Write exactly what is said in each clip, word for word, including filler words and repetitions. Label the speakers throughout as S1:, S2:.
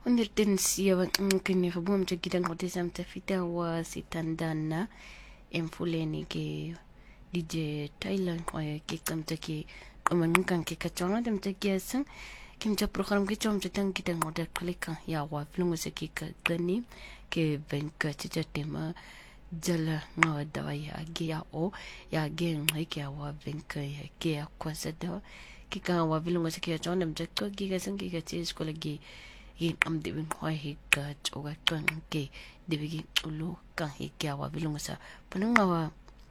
S1: Unirtensiwa kini fabum chakita ngote samtafita wa sitandana emfuleni ke D J Tyler oya ke kamtaki kamankan ke kachonga dem takiasan kimcha program ke chom chatang kita ngote klika ya wa flungu se ke kani ke benka chicha tema jala ngawa dawa ya ge ya o ya ge ngai ke wa benka ya ke ya kwasada ke ka wa flungu se ke chom dem chakko ge ga sang ge ga chi skola ge yin am de bin hoi hi ka choga kan ke de bi ulu kan hi kya wa bilung sa panang wa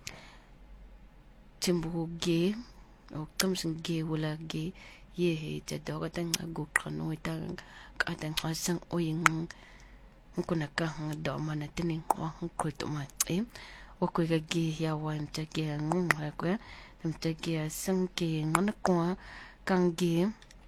S1: chimbu ge o kam sing ge wala ge ye he cha do ga tang gu kan oi ta ka tang ha sang o yin ko na ka ha do ma na tin ko ko to ma e o ko ga ge ya wa ta ge ngung ha ko tam ta ge sang ke ngon ko kan ge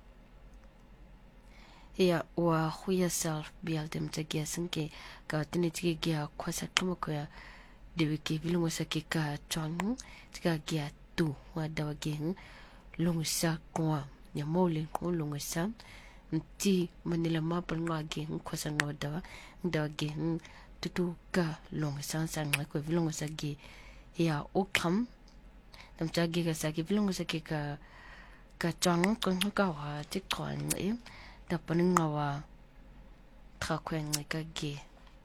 S1: ya wa huya self bial dem tagia sanke ka tini tiki gia kwasa kama kwa dewe ke bilungo sa ke ka chong tika gia tu wa dawa geng lungo sa kwa ya mole ko lungo sa nti manila mapal nga geng kwasa nga dawa dawa geng tutu ka lungo sa sa nga kwa bilungo sa ge ya okam dem tagia sa ke bilungo sa ke ka ka chong ko ka wa tikwa nga da paning ngawa tra kwen ka ge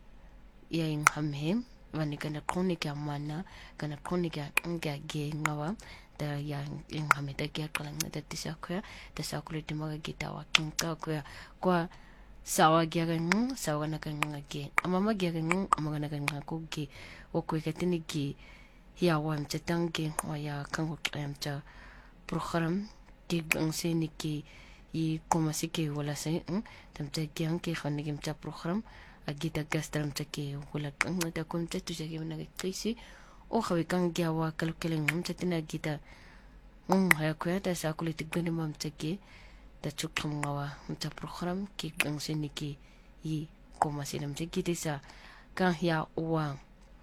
S1: ya ing hamhe wani kana chronic ya mana kana chronic ya nga ge ngawa da ya ing hame da ge kala nga da tisa kwa da sa kule ti maga ge tawa kinka kwa kwa sawa ge ga ng sawa na ka nga ge amama ge ga ng amaga na ka nga ko ge o ko ka tini ge ya wa mcha tang ge wa ya kan ko am cha program ti ang se ni ki i koma sike wala sai tam ta kyang ke khane kim cha program agita gastram cha ke wala kan ta kom cha tu cha ke na krisi o khawi kan gya wa kal keleng hum cha tina gita um ha ko ta sa kulit gani mam cha ke ta chukum ngawa cha program ki ang siniki i koma sinam cha gita sa kan ya wa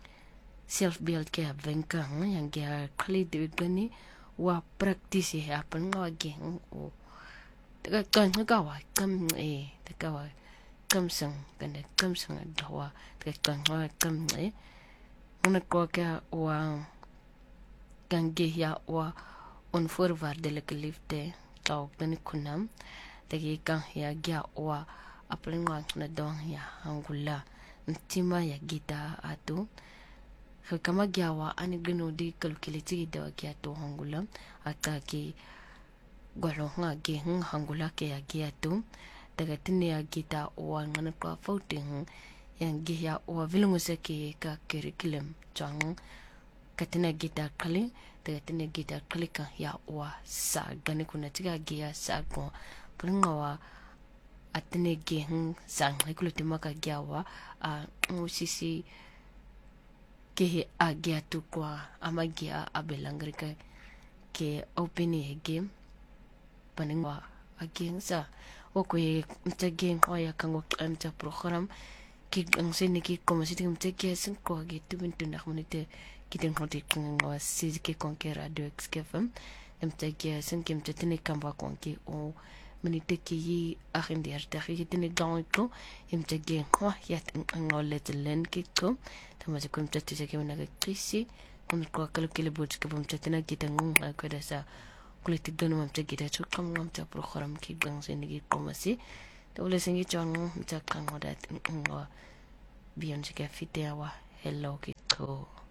S1: self build ke venka yang gya khali de gani wa practice ya pan ngawa ge o cái con nó cao à câm ấy cái cao à câm sừng cái này câm sừng là đầu à cái con nó câm ấy nó có cái wa càng ghê ya wa on forward de la clifte tàu cái này kunam cái càng ya ghê wa apelin wa na don ya angula ntima ya gita atu kama ghê wa ani gno di calculate da ghê to angula ata ki gwalo nga ge hang hangula ke ya ge atu daga tini ya gita o ngana kwa voting yang ge ya o vilungu se ke ka curriculum chang katina gita kali daga tini gita kali ka ya o sa gani kuna tiga ge ya sa ko pringa wa atine ge hang sang hikulo timaka ge wa a musisi ke a ge atu kwa ama ge a abelangrika ke opini game paningwa ageng sa o ko ye mtageng o ya kango amta program ki ang sini ki komasi tim teke sin ko ge tubin tunak monite kiteng hote kango sis ke konkera do xkefam mtageng sin kim tetene kamba konki o monite ki yi akhindi arta ki tene ganko mtageng ho ya ngol letlen ki ko tamase kum tete ke na krisi on ko kala kile bot ke bom tetena kiteng ko da sa kulit gano mam cha gita chu kam mam cha program ki gang se ni komasi to le singi chon cha kang odat ngo bion cha ka fite wa hello ki to